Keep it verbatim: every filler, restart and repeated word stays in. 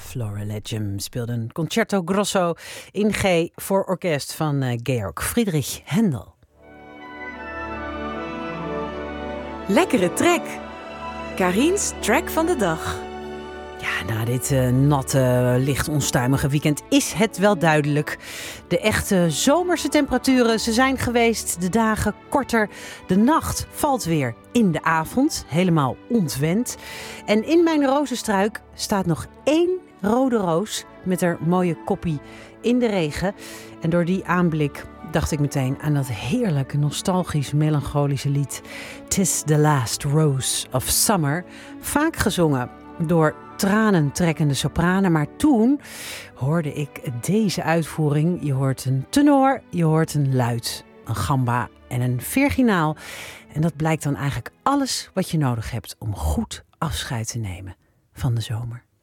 Florilegium speelde een concerto grosso in G voor orkest van uh, Georg Friedrich Händel. Lekkere track. Karin's track van de dag. Ja, na dit uh, natte, licht onstuimige weekend is het wel duidelijk. De echte zomerse temperaturen, ze zijn geweest. De dagen korter. De nacht valt weer in de avond. Helemaal ontwend. En in mijn rozenstruik staat nog één rode roos met haar mooie koppie in de regen. En door die aanblik dacht ik meteen aan dat heerlijke, nostalgisch, melancholische lied 'Tis the Last Rose of Summer. Vaak gezongen door tranentrekkende sopranen. Maar toen hoorde ik deze uitvoering. Je hoort een tenor, je hoort een luid, een gamba en een virginaal. En dat blijkt dan eigenlijk alles wat je nodig hebt om goed afscheid te nemen van de zomer.